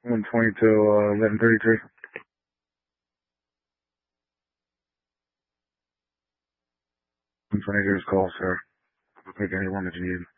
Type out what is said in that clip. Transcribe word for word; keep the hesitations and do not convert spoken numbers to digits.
one twenty to uh, eleven thirty-three. one twenty, there's call, sir. I'll take any one that you need.